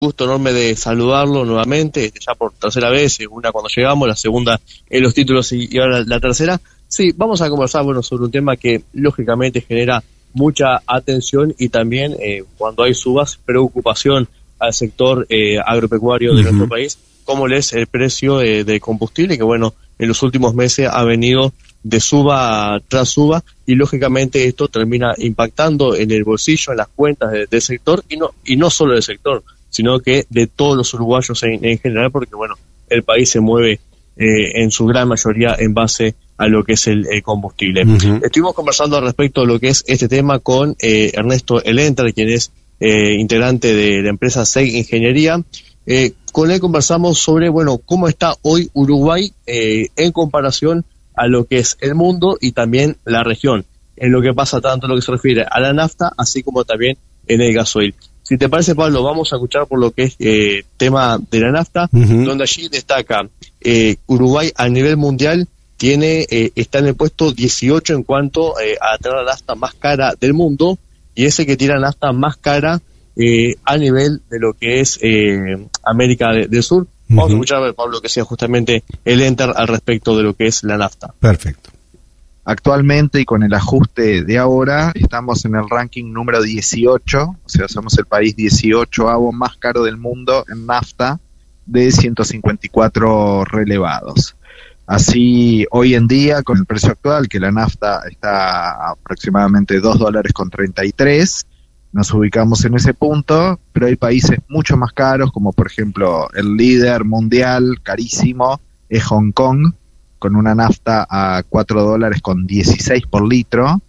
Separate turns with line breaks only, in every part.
gusto enorme de saludarlo nuevamente, ya por tercera vez, una cuando llegamos, la segunda en los títulos y ahora la tercera. Sí, vamos a conversar sobre un tema que lógicamente genera mucha atención y también cuando hay subas, preocupación al sector agropecuario de nuestro país, como es el precio de combustible, que bueno, en los últimos meses ha venido de suba tras suba y lógicamente esto termina impactando en el bolsillo, en las cuentas del sector y no solo del sector, sino que de todos los uruguayos en general, porque bueno, el país se mueve en su gran mayoría en base a lo que es el combustible. Estuvimos conversando al respecto de lo que es este tema con Ernesto Elenter, quien es integrante de la empresa SEG Ingeniería. Con él conversamos sobre, bueno, cómo está hoy Uruguay en comparación a lo que es el mundo y también la región, en lo que pasa tanto en lo que se refiere a la nafta, así como también en el gasoil. Si te parece, Pablo, vamos a escuchar por lo que es tema de la nafta, donde allí destaca Uruguay a nivel mundial está en el puesto 18 en cuanto a tener la nafta más cara del mundo, y ese que tiene la nafta más cara a nivel de lo que es América del Sur. Vamos a escuchar, Pablo, que sea justamente el enter al respecto de lo que es la nafta.
Perfecto.
Actualmente y con el ajuste de ahora estamos en el ranking número 18, o sea, somos el país 18avo más caro del mundo en nafta de 154 relevados. Así, hoy en día, con el precio actual, que la nafta está aproximadamente $2.33, nos ubicamos en ese punto, pero hay países mucho más caros, como por ejemplo el líder mundial carísimo es Hong Kong, con una nafta a $4.16 por litro.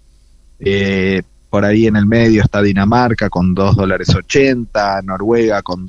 Por ahí en el medio está Dinamarca con $2.80, Noruega con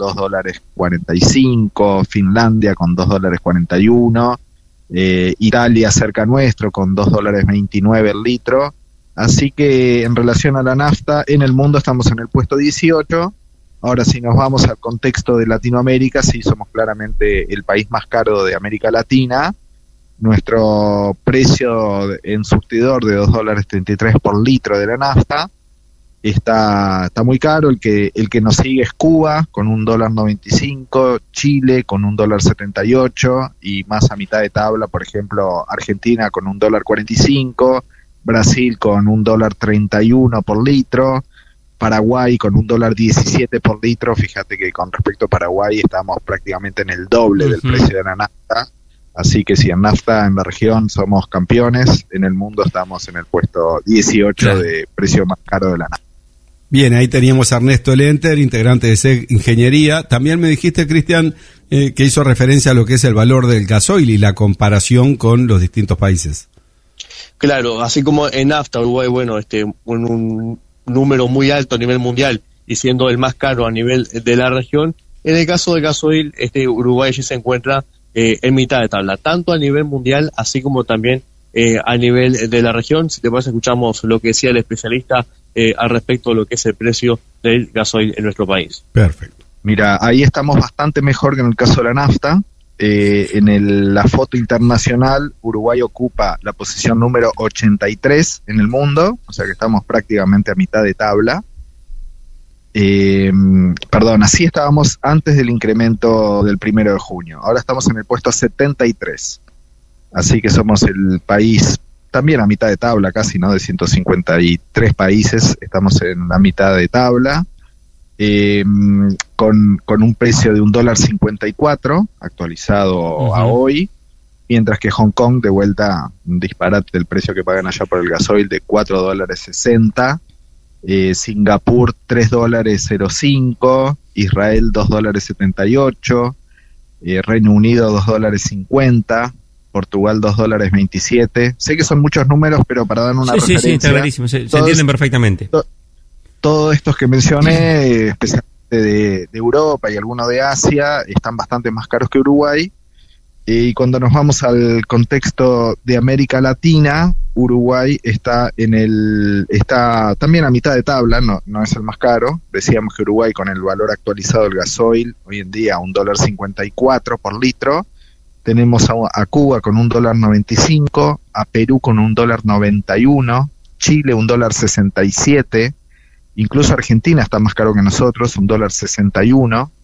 $2.45, Finlandia con $2.41, Italia cerca nuestro con $2.29 el litro. Así que en relación a la nafta, en el mundo estamos en el puesto 18. Ahora, si nos vamos al contexto de Latinoamérica, sí somos claramente el país más caro de América Latina. Nuestro precio en surtidor de $2.33 por litro de la nafta está muy caro. El que nos sigue es Cuba con $1.95, Chile con $1.78 y más a mitad de tabla, por ejemplo, Argentina con $1.45, Brasil con $1.31 por litro, Paraguay con $1.17 por litro. Fíjate que con respecto a Paraguay estamos prácticamente en el doble del precio de la nafta. Así que si en nafta en la región somos campeones, en el mundo estamos en el puesto 18 de precio más caro de la nafta.
Bien, ahí teníamos a Ernesto Elenter, integrante de SEG Ingeniería. También me dijiste, Cristian, que hizo referencia a lo que es el valor del gasoil y la comparación con los distintos países.
Claro, así como en nafta Uruguay, bueno, un número muy alto a nivel mundial y siendo el más caro a nivel de la región, en el caso del gasoil, Uruguay ya se encuentra en mitad de tabla, tanto a nivel mundial así como también a nivel de la región. Si te parece, escuchamos lo que decía el especialista al respecto de lo que es el precio del gasoil en nuestro país.
Perfecto.
Mira, ahí estamos bastante mejor que en el caso de la nafta. La foto internacional, Uruguay ocupa la posición número 83 en el mundo, o sea que estamos prácticamente a mitad de tabla. Así estábamos antes del incremento del 1 de junio. Ahora estamos en el puesto 73. Así que somos el país también a mitad de tabla casi, ¿no? De 153 países, estamos en la mitad de tabla. Con un precio de $1.54 actualizado a hoy, mientras que Hong Kong, de vuelta, un disparate del precio que pagan allá por el gasoil de $4.60, Singapur $3.05, Israel $2.78, Reino Unido $2.50, Portugal $2.27. Sé que son muchos números, pero para dar una referencia.
Sí, está clarísimo, se entienden perfectamente.
Todos estos que mencioné, especialmente de Europa y algunos de Asia, están bastante más caros que Uruguay. Y cuando nos vamos al contexto de América Latina, Uruguay está también a mitad de tabla, no es el más caro. Decíamos que Uruguay, con el valor actualizado del gasoil, hoy en día $1.54 por litro. Tenemos a Cuba con $1.95, a Perú con $1.91, Chile $1.67, incluso Argentina está más caro que nosotros, $1.61,